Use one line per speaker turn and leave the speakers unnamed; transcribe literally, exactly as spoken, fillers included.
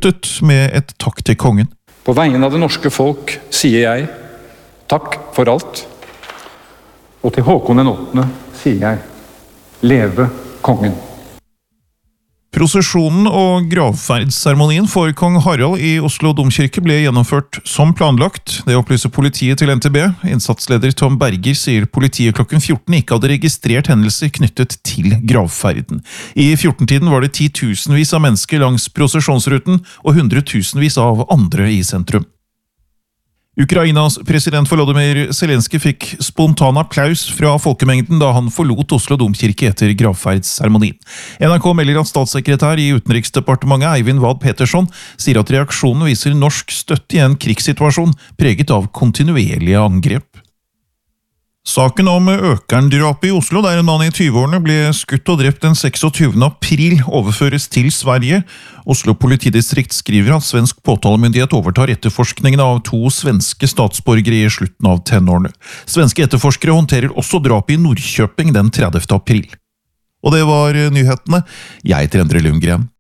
avsluttet med et takk til kongen.
På vegne av det norske folk sier jeg takk for alt. Og til Håkon den åttende sier jeg leve kongen.
Prosesjonen og gravferdsseremonien for kong Harald i Oslo domkirke ble gjennomført som planlagt. Det opplyser politiet til N T B. Innsatsleder Tom Berger sier politiet klokken fjorten ikke hadde registrert hendelser knyttet til gravferden. I fjorten-tiden var det titusenvis av mennesker langs prosesjonsruten og hundretusenvis av andre i sentrum. Ukrainas president Volodymyr Zelenskyj fikk spontan applaus fra folkemengden da han forlot Oslo domkirke etter gravferdsseremonien. N R K melder at statssekretær i Utenriksdepartementet Eivind Vad Petersson sier at reaksjonen viser norsk støtte i en krigssituasjon preget av kontinuerlige angrep. Saken om Økerndrapet i Oslo, der en mann i tyve-årene ble skutt og drept den seksogtyvende april, overføres til Sverige. Oslo politidistrikt skriver at svensk påtalemyndighet overtar etterforskningen av to svenske statsborgere i slutten av tenårene. Svenske etterforskere håndterer også drapet i Nordkjøping den tredivte april. Og det var nyhetene. Jeg heter Endre Lundgren.